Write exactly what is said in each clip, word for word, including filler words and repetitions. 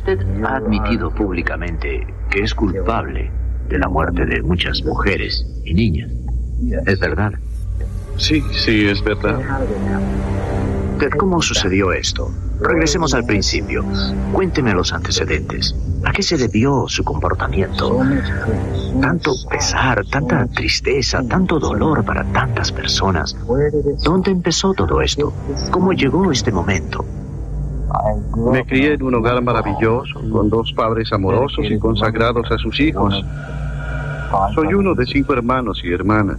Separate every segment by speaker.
Speaker 1: Usted ha admitido públicamente que es culpable de la muerte de muchas mujeres y niñas. ¿Es verdad?
Speaker 2: Sí, sí, es verdad.
Speaker 1: Ted, ¿cómo sucedió esto? Regresemos al principio. Cuénteme los antecedentes. ¿A qué se debió su comportamiento? Tanto pesar, tanta tristeza, tanto dolor para tantas personas. ¿Dónde empezó todo esto? ¿Cómo llegó este momento?
Speaker 2: Me crié en un hogar maravilloso, con dos padres amorosos y consagrados a sus hijos. Soy uno de cinco hermanos y hermanas.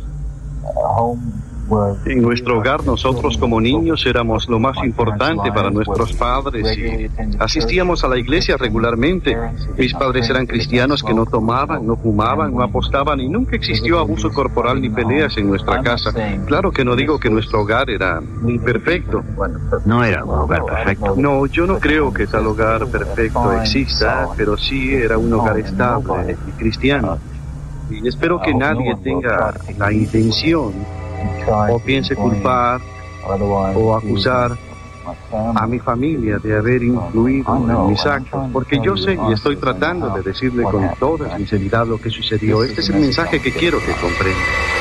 Speaker 2: En nuestro hogar, nosotros como niños éramos lo más importante para nuestros padres y asistíamos a la iglesia regularmente. Mis padres eran cristianos que no tomaban, no fumaban, no apostaban y nunca existió abuso corporal ni peleas en nuestra casa. Claro que no digo que nuestro hogar era perfecto.
Speaker 1: No era un hogar perfecto.
Speaker 2: No, yo no creo que tal hogar perfecto exista, pero sí era un hogar estable y cristiano. Y espero que nadie tenga la intención o piense culpar o acusar a mi familia de haber influido en mis actos, porque yo sé y estoy tratando de decirle con toda sinceridad lo que sucedió. Este es el mensaje que quiero que comprenda.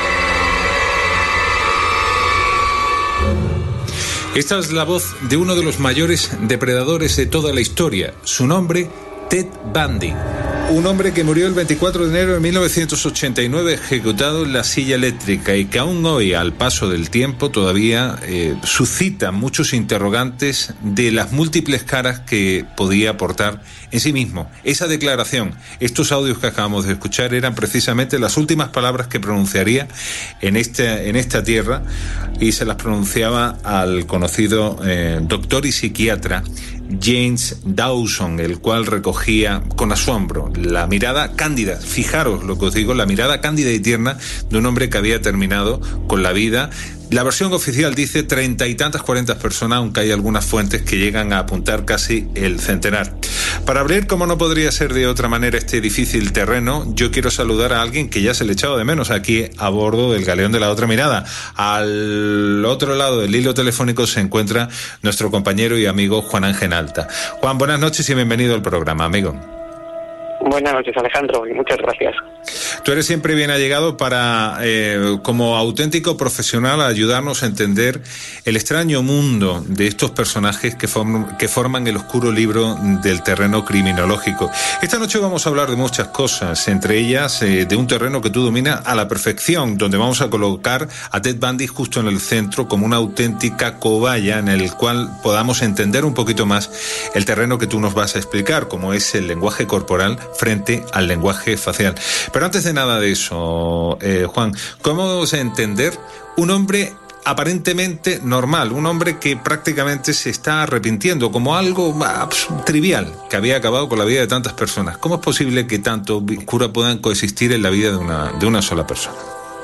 Speaker 3: Esta es la voz de uno de los mayores depredadores de toda la historia. Su nombre, Ted Bundy. Un hombre que murió el veinticuatro de enero de mil novecientos ochenta y nueve ejecutado en la silla eléctrica y que aún hoy, al paso del tiempo, todavía eh, suscita muchos interrogantes de las múltiples caras que podía aportar en sí mismo. Esa declaración, estos audios que acabamos de escuchar eran precisamente las últimas palabras que pronunciaría en, este, en esta tierra y se las pronunciaba al conocido eh, doctor y psiquiatra James Dawson, el cual recogía con asombro la mirada cándida, fijaros lo que os digo, la mirada cándida y tierna de un hombre que había terminado con la vida. La versión oficial dice treinta y tantas, cuarenta personas, aunque hay algunas fuentes que llegan a apuntar casi el centenar. Para abrir, como no podría ser de otra manera, este difícil terreno, yo quiero saludar a alguien que ya se le echaba de menos aquí a bordo del galeón de La Otra Mirada. Al otro lado del hilo telefónico se encuentra nuestro compañero y amigo Juan Ángel Alta. Juan, buenas noches y bienvenido al programa, amigo.
Speaker 4: Buenas noches, Alejandro, y muchas gracias.
Speaker 3: Tú eres siempre bien allegado para, eh, como auténtico profesional, ayudarnos a entender el extraño mundo de estos personajes que, form- que forman el oscuro libro del terreno criminológico. Esta noche vamos a hablar de muchas cosas, entre ellas eh, de un terreno que tú dominas a la perfección, donde vamos a colocar a Ted Bundy justo en el centro como una auténtica cobaya en el cual podamos entender un poquito más el terreno que tú nos vas a explicar, como es el lenguaje corporal frente al lenguaje facial. Pero antes de nada de eso, eh, Juan, ¿cómo vamos a entender un hombre aparentemente normal, un hombre que prácticamente se está arrepintiendo como algo pues, trivial, que había acabado con la vida de tantas personas? ¿Cómo es posible que tanto cura puedan coexistir en la vida de una, de una sola persona?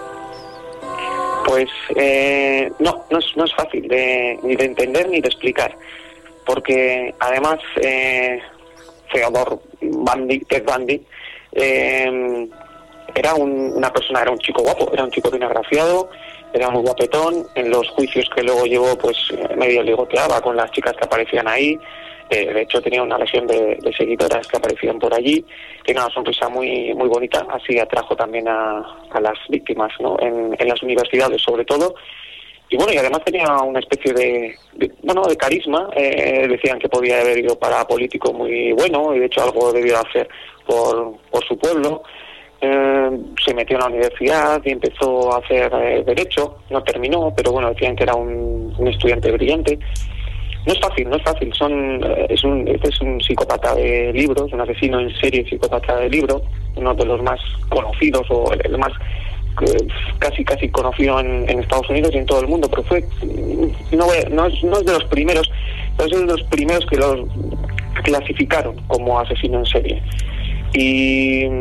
Speaker 4: Pues eh, no, no es, no es fácil de, ni de entender ni de explicar, porque además eh, Theodore Bundy, Ted Bundy, eh, era un, una persona, era un chico guapo, era un chico bien agraciado, era muy guapetón. En los juicios que luego llevó, pues medio ligoteaba con las chicas que aparecían ahí. Eh, de hecho, tenía una legión de, de seguidoras que aparecían por allí. Tenía una sonrisa muy muy bonita, así atrajo también a, a las víctimas, ¿no? En, en las universidades, sobre todo. Y bueno, y además tenía una especie de, de bueno, de carisma. Eh, decían que podía haber ido para político muy bueno, y de hecho algo debió hacer por, por su pueblo. Eh, se metió en la universidad y empezó a hacer eh, Derecho. No terminó, pero bueno, decían que era un, un estudiante brillante. No es fácil, no es fácil. Son, eh, es un, este es un psicópata de libros, un asesino en serie psicópata de libro, uno de los más conocidos, o el, el más casi casi conocido en, en Estados Unidos y en todo el mundo, pero fue no, no, es, no es de los primeros, pero es de los primeros que los clasificaron como asesino en serie. Y,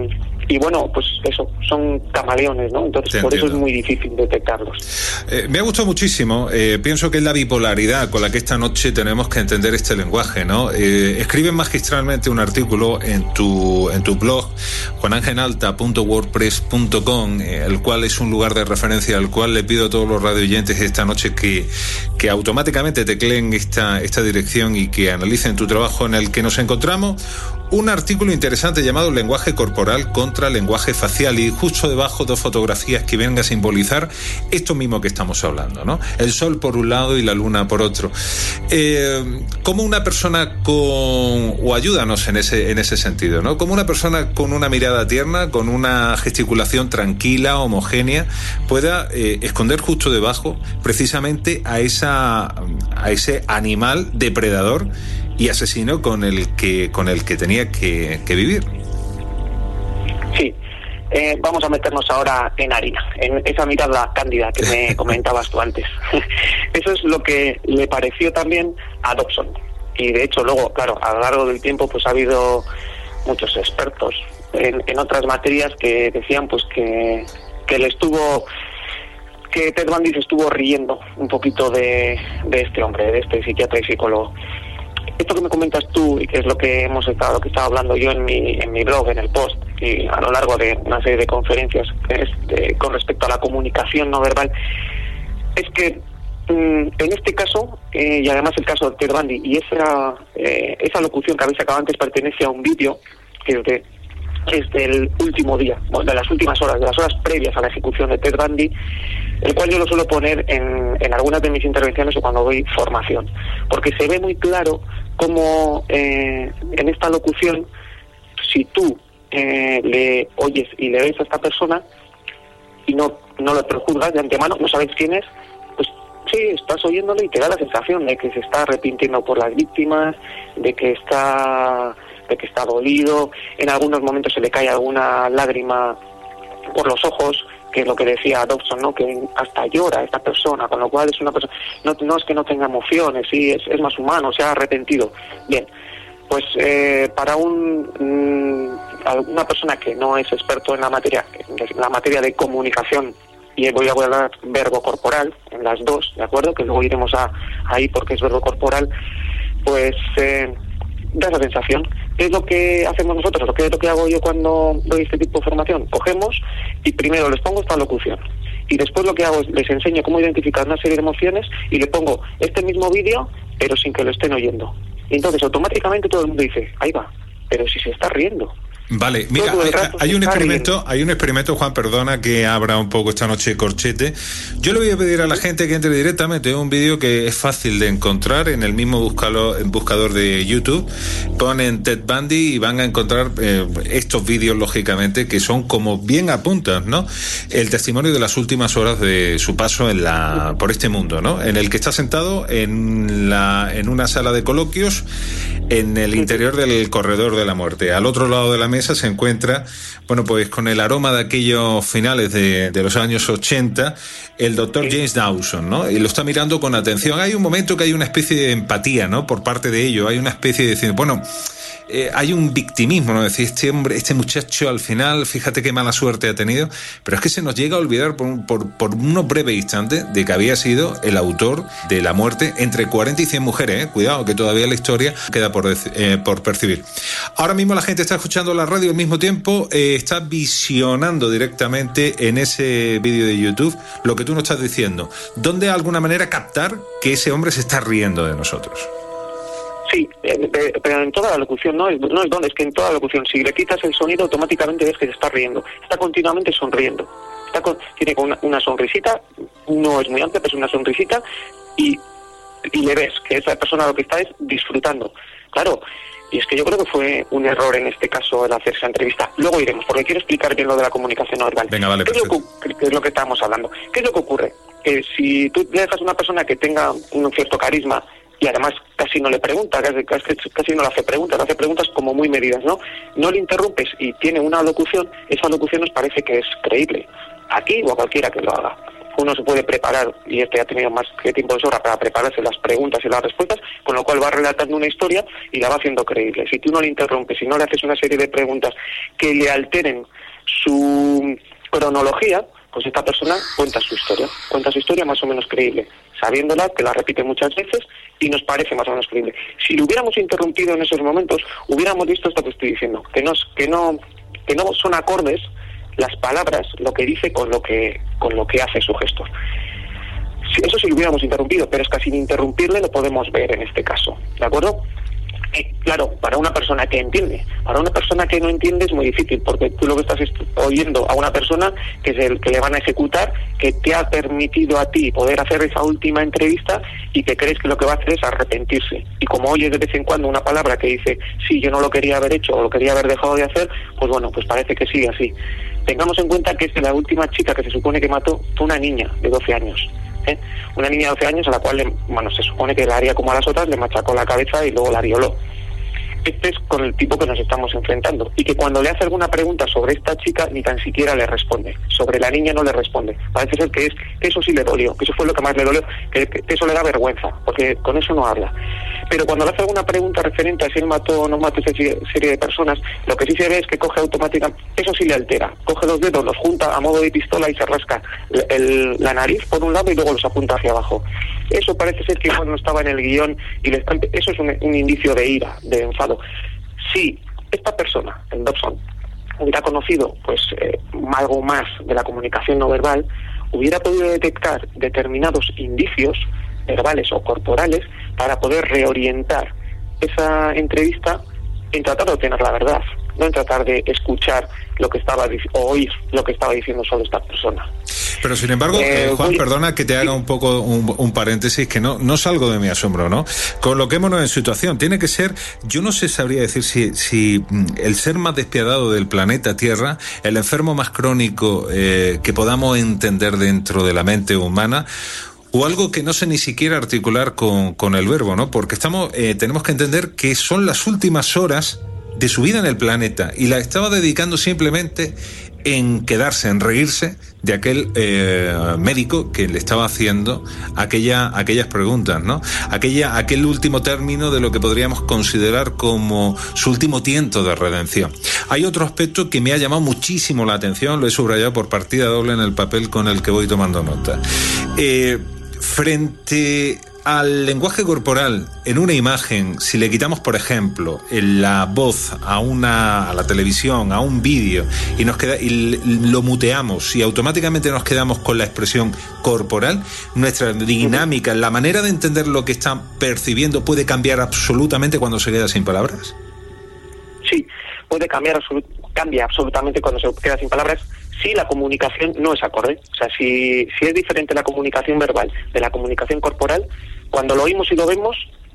Speaker 4: y bueno, pues eso, son camaleones, ¿no? Entonces,
Speaker 3: Te
Speaker 4: por
Speaker 3: entiendo.
Speaker 4: eso es muy difícil detectarlos.
Speaker 3: Eh, me ha gustado muchísimo. Eh, pienso que es la bipolaridad con la que esta noche tenemos que entender este lenguaje, ¿no? Eh, escribes magistralmente un artículo en tu en tu blog, juan ángel alta punto wordpress punto com, eh, el cual es un lugar de referencia al cual le pido a todos los radioyentes esta noche que, que automáticamente tecleen esta, esta dirección y que analicen tu trabajo, en el que nos encontramos un artículo interesante llamado Lenguaje corporal contra lenguaje facial, y justo debajo dos fotografías que vengan a simbolizar esto mismo que estamos hablando, ¿no? El sol por un lado y la luna por otro. Eh, ¿Cómo una persona con... o ayúdanos en ese, en ese sentido, ¿no? ¿Cómo una persona con una mirada tierna, con una gesticulación tranquila, homogénea, pueda eh, esconder justo debajo precisamente a, esa, a ese animal depredador y asesino con el que, con el que tenía que, que vivir?
Speaker 4: Sí. Eh, vamos a meternos ahora en harina, en esa mirada cándida que me comentabas tú antes. Eso es lo que le pareció también a Dobson. Y de hecho luego, claro, a lo largo del tiempo pues ha habido muchos expertos en, en otras materias que decían pues que, que él estuvo... que Ted Bundy se estuvo riendo un poquito de, de este hombre, de este psiquiatra y psicólogo. Esto que me comentas tú, y que es lo que hemos estado, lo que estaba hablando yo en mi, en mi blog, en el post, y a lo largo de una serie de conferencias, es de, con respecto a la comunicación no verbal, es que mm, en este caso, eh, y además el caso de Ted Bundy, y esa, eh, esa locución que habéis sacado antes pertenece a un vídeo que es de es del último día, de las últimas horas, de las horas previas a la ejecución de Ted Bundy, el cual yo lo suelo poner en, en algunas de mis intervenciones o cuando doy formación, porque se ve muy claro cómo eh, en esta locución, si tú eh, le oyes y le ves a esta persona y no, no lo prejuzgas de antemano, no sabes quién es, pues sí, estás oyéndole y te da la sensación de que se está arrepintiendo por las víctimas, de que está... de que está dolido, en algunos momentos se le cae alguna lágrima por los ojos, que es lo que decía Dobson, ¿no? Que hasta llora esta persona, con lo cual es una persona, no, no es que no tenga emociones, sí, es, es más humano, se ha arrepentido. Bien, pues eh, para un mm, una persona que no es experto en la materia, en la materia de comunicación, y voy a hablar verbo corporal, en las dos, ¿de acuerdo? Que luego iremos a ahí porque es verbo corporal, pues... Eh, da esa sensación. ¿Qué es lo que hacemos nosotros? ¿Lo que es lo que hago yo cuando doy este tipo de formación? Cogemos y primero les pongo esta locución y después lo que hago es les enseño cómo identificar una serie de emociones y le pongo este mismo vídeo pero sin que lo estén oyendo. Y entonces automáticamente todo el mundo dice, ahí va, pero si se está riendo.
Speaker 3: Vale, mira, hay, hay un experimento, hay un experimento, Juan, perdona que abra un poco esta noche corchete. Yo le voy a pedir a la gente que entre directamente en un vídeo que es fácil de encontrar en el mismo buscador, buscador de YouTube. Ponen Ted Bundy y van a encontrar eh, estos vídeos, lógicamente, que son como bien apuntan, ¿no? El testimonio de las últimas horas de su paso en la por este mundo, ¿no? En el que está sentado en la en una sala de coloquios en el interior del corredor de la muerte. Al otro lado de la mesa se encuentra, bueno, pues con el aroma de aquellos finales de, de los años ochenta, el doctor James Dawson, ¿no? Y lo está mirando con atención. Hay un momento que hay una especie de empatía, ¿no? Por parte de ellos, hay una especie de decir, bueno, eh, hay un victimismo, ¿no? Decir, este hombre, este muchacho al final, fíjate qué mala suerte ha tenido, pero es que se nos llega a olvidar por, por, por unos breves instantes de que había sido el autor de la muerte entre cuarenta y cien mujeres, ¿eh? Cuidado, que todavía la historia queda por, eh, por percibir. Ahora mismo la gente está escuchando la radio, al mismo tiempo eh, está visionando directamente en ese vídeo de YouTube lo que tú nos estás diciendo, donde de alguna manera captar que ese hombre se está riendo de nosotros.
Speaker 4: Sí, eh, pero en toda la locución, no es, no es donde, es que en toda la locución, si le quitas el sonido, automáticamente ves que se está riendo, está continuamente sonriendo, está con, tiene una, una sonrisita, no es muy amplia, pero es una sonrisita, y, y le ves que esa persona lo que está es disfrutando. Claro, y es que yo creo que fue un error en este caso el hacer esa entrevista. Luego iremos, porque quiero explicar bien lo de la comunicación no verbal.
Speaker 3: Venga, vale,
Speaker 4: ¿Qué, es lo que, ¿Qué es lo que estábamos hablando? ¿Qué es lo que ocurre? Que si tú le dejas a una persona que tenga un cierto carisma, y además casi no le pregunta, casi, casi, casi no le hace preguntas, le hace preguntas como muy medidas, ¿no? No le interrumpes y tiene una locución, esa locución nos parece que es creíble, aquí o a cualquiera que lo haga. Uno se puede preparar, y este ha tenido más que tiempo de sobra para prepararse las preguntas y las respuestas, con lo cual va relatando una historia y la va haciendo creíble. Si tú no le interrumpes, si no le haces una serie de preguntas que le alteren su cronología, pues esta persona cuenta su historia, cuenta su historia más o menos creíble, sabiéndola, que la repite muchas veces y nos parece más o menos creíble. Si lo hubiéramos interrumpido en esos momentos, hubiéramos visto esto que estoy diciendo, que no, que no, que no son acordes las palabras, lo que dice con lo que, con lo que hace su gestor. Eso sí lo hubiéramos interrumpido, pero es que sin interrumpirle lo podemos ver en este caso, ¿de acuerdo? Eh, claro, para una persona que entiende, para una persona que no entiende es muy difícil, porque tú lo que estás oyendo a una persona que es el que le van a ejecutar, que te ha permitido a ti poder hacer esa última entrevista y que crees que lo que va a hacer es arrepentirse. Y como oyes de vez en cuando una palabra que dice, sí, yo no lo quería haber hecho o lo quería haber dejado de hacer, pues bueno, pues parece que sigue así. Tengamos en cuenta que es que la última chica que se supone que mató fue una niña de doce años. ¿Eh? Una niña de doce años a la cual, le, bueno, se supone que la haría como a las otras, le machacó la cabeza y luego la violó. Este es con el tipo que nos estamos enfrentando, y que cuando le hace alguna pregunta sobre esta chica ni tan siquiera le responde, sobre la niña no le responde. Parece ser que es que eso sí le dolió, que eso fue lo que más le dolió, que, que eso le da vergüenza, porque con eso no habla. Pero cuando le hace alguna pregunta referente a si él mató o no mató esa serie de personas, lo que sí se ve es que coge automáticamente, eso sí le altera, coge los dedos, los junta a modo de pistola y se rasca el, el, la nariz por un lado y luego los apunta hacia abajo. Eso parece ser que igual no estaba en el guión, y le están, eso es un, un indicio de ira, de enfado. Si esta persona, el Dobson, hubiera conocido pues eh, algo más de la comunicación no verbal, hubiera podido detectar determinados indicios verbales o corporales para poder reorientar esa entrevista en tratar de obtener la verdad, no en tratar de escuchar lo que estaba o oír lo que estaba diciendo solo esta persona.
Speaker 3: Pero sin embargo, eh, eh, Juan, voy... perdona que te haga un poco un, un paréntesis, que no, no salgo de mi asombro, ¿no? Coloquémonos en situación. Tiene que ser, yo no sé, sabría decir si, si el ser más despiadado del planeta Tierra, el enfermo más crónico eh, que podamos entender dentro de la mente humana, o algo que no sé ni siquiera articular con, con el verbo, ¿no? Porque estamos, eh, tenemos que entender que son las últimas horas de su vida en el planeta y la estaba dedicando simplemente en quedarse, en reírse de aquel eh, médico que le estaba haciendo aquella, aquellas preguntas, ¿no? Aquella, aquel último término de lo que podríamos considerar como su último tiento de redención. Hay otro aspecto que me ha llamado muchísimo la atención, lo he subrayado por partida doble en el papel con el que voy tomando nota. Eh, frente al lenguaje corporal en una imagen, si le quitamos, por ejemplo, la voz a una a la televisión, a un vídeo, y nos queda y lo muteamos y automáticamente nos quedamos con la expresión corporal, nuestra dinámica, la manera de entender lo que está percibiendo puede cambiar absolutamente cuando se queda sin palabras.
Speaker 4: Sí, puede cambiar absolut- cambia absolutamente cuando se queda sin palabras. Si la comunicación no es acorde, o sea, si, si es diferente la comunicación verbal de la comunicación corporal, cuando lo oímos y lo vemos,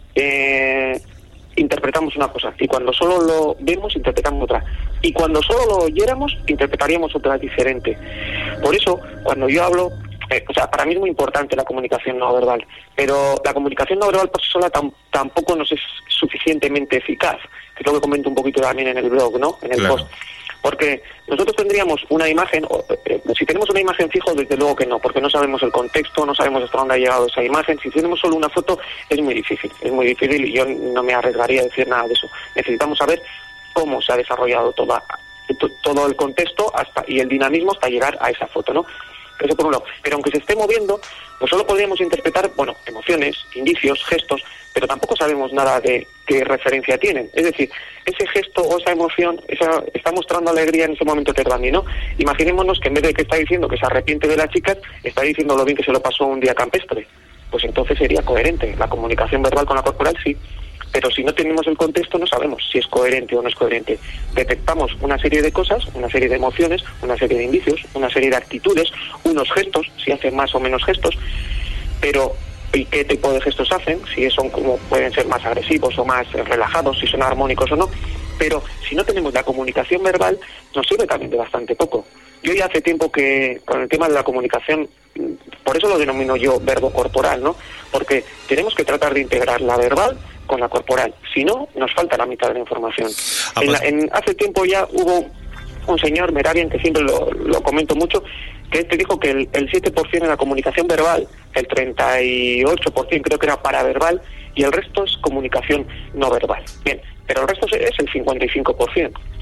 Speaker 4: eh, interpretamos una cosa, y cuando solo lo vemos, interpretamos otra, y cuando solo lo oyéramos, interpretaríamos otra diferente. Por eso, cuando yo hablo, eh, o sea, para mí es muy importante la comunicación no verbal, pero la comunicación no verbal por sí sola tam, tampoco nos es suficientemente eficaz, que es lo que comento un poquito también en el blog, ¿no? En el
Speaker 3: claro.
Speaker 4: post. Porque nosotros tendríamos una imagen, o, eh, si tenemos una imagen fijo, desde luego que no, porque no sabemos el contexto, no sabemos hasta dónde ha llegado esa imagen. Si tenemos solo una foto, es muy difícil, es muy difícil y yo no me arriesgaría a decir nada de eso. Necesitamos saber cómo se ha desarrollado toda, to, todo el contexto hasta y el dinamismo hasta llegar a esa foto, ¿no? Eso por un lado. Pero aunque se esté moviendo, pues solo podríamos interpretar, bueno, emociones, indicios, gestos, pero tampoco sabemos nada de qué referencia tienen. Es decir, ese gesto o esa emoción esa, está mostrando alegría en ese momento Ted Bundy, ¿no? Imaginémonos que en vez de que está diciendo que se arrepiente de las chicas, está diciendo lo bien que se lo pasó un día campestre. Pues entonces sería coherente. La comunicación verbal con la corporal sí. Pero si no tenemos el contexto no sabemos si es coherente o no es coherente. Detectamos una serie de cosas, una serie de emociones, una serie de indicios, una serie de actitudes, unos gestos, si hacen más o menos gestos, pero ¿y qué tipo de gestos hacen? Si son como pueden ser más agresivos o más relajados, si son armónicos o no. Pero si no tenemos la comunicación verbal, nos sirve también de bastante poco. Yo ya hace tiempo que con el tema de la comunicación, por eso lo denomino yo verbo corporal, ¿no? Porque tenemos que tratar de integrar la verbal con la corporal. Si no, nos falta la mitad de la información. Ah, pues... en la, en, hace tiempo ya hubo un señor, Meravian, que siempre lo, lo comento mucho, que este dijo que el, el siete por ciento en la comunicación verbal, el treinta y ocho por ciento creo que era paraverbal, y el resto es comunicación no verbal. Bien, pero el resto es el cincuenta y cinco por ciento.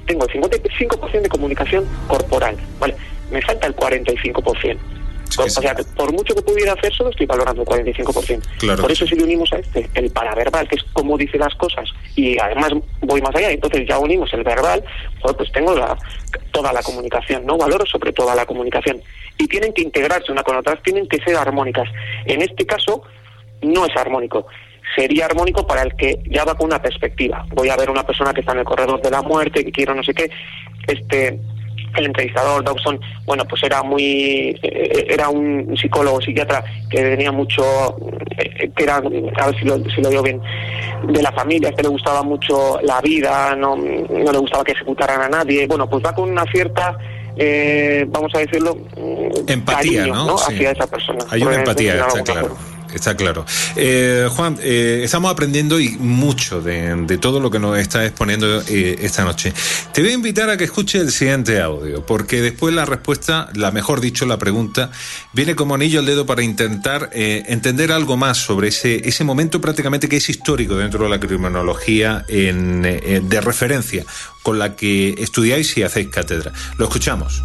Speaker 4: tengo el cincuenta y cinco por ciento de comunicación corporal, ¿vale? Me falta el cuarenta y cinco por ciento. Sí, o sea, que por mucho que pudiera hacer, solo estoy valorando el cuarenta y cinco por ciento.
Speaker 3: Claro.
Speaker 4: Por eso si le unimos a este, el paraverbal, que es cómo dice las cosas, y además voy más allá, entonces ya unimos el verbal, joder, pues tengo la, toda la comunicación, ¿no? Valoro sobre toda la comunicación. Y tienen que integrarse una con otras, tienen que ser armónicas. En este caso, no es armónico. Sería armónico para el que ya va con una perspectiva. Voy a ver una persona que está en el corredor de la muerte, que quiero no sé qué, este... el entrevistador Dobson, bueno, pues era muy eh, era un psicólogo, psiquiatra que tenía mucho, eh, que era, a ver si lo, si lo digo bien, de la familia, que le gustaba mucho la vida, no, no le gustaba que ejecutaran a nadie. Bueno, pues va con una cierta, eh, vamos a decirlo,
Speaker 3: empatía,
Speaker 4: cariño,
Speaker 3: ¿no?
Speaker 4: ¿no?
Speaker 3: Sí.
Speaker 4: Hacia esa persona.
Speaker 3: Hay una empatía, está claro. Está claro. Eh, Juan, eh, estamos aprendiendo y mucho de, de todo lo que nos está exponiendo eh, esta noche. Te voy a invitar a que escuches el siguiente audio, porque después la respuesta, la mejor dicho, la pregunta, viene como anillo al dedo para intentar eh, entender algo más sobre ese, ese momento prácticamente que es histórico dentro de la criminología en, eh, de referencia con la que estudiáis y hacéis cátedra. Lo escuchamos.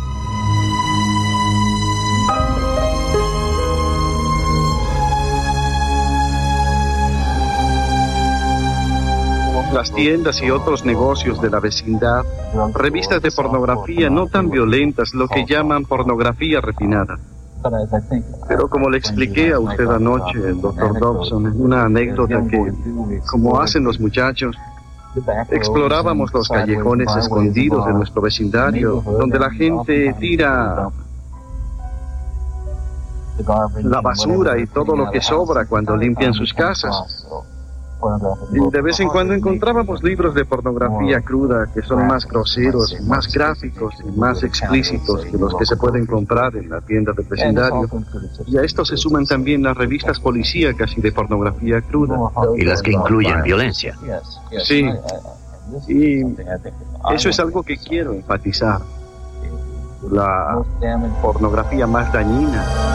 Speaker 2: Las tiendas y otros negocios de la vecindad, revistas de pornografía no tan violentas, lo que llaman pornografía refinada. Pero como le expliqué a usted anoche, el doctor Dobson, en una anécdota que, como hacen los muchachos, explorábamos los callejones escondidos de nuestro vecindario, donde la gente tira la basura y todo lo que sobra cuando limpian sus casas. Y de vez en cuando encontrábamos libros de pornografía cruda que son más groseros, más gráficos y más explícitos que los que se pueden comprar en la tienda del vecindario. Y a esto se suman también las revistas policíacas y de pornografía cruda.
Speaker 1: Y las que incluyen violencia.
Speaker 2: Sí. Y eso es algo que quiero enfatizar. La pornografía más dañina